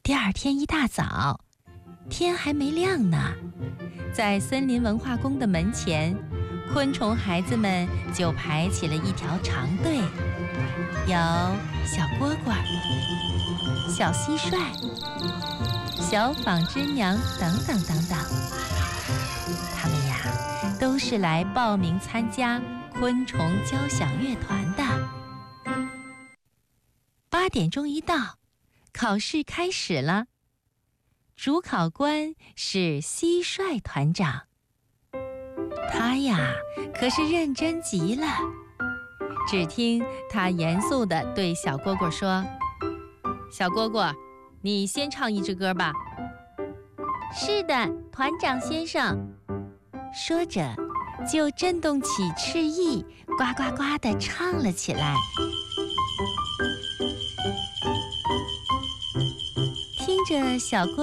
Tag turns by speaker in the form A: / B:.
A: 第二天一大早，天还没亮呢，在森林文化宫的门前，昆虫孩子们就排起了一条长队，有小蝈蝈、小蟋蟀、小纺织娘等等等等。他们呀，都是来报名参加昆虫交响乐团的。8点钟一到，考试开始了。主考官是蟋蟀团长，他呀可是认真极了。只听他严肃地对小蝈蝈说：“小蝈蝈，你先唱一支歌吧。”“是的，团长先生。”说着，就振动起翅翼，呱呱呱地唱了起来。听着小蝈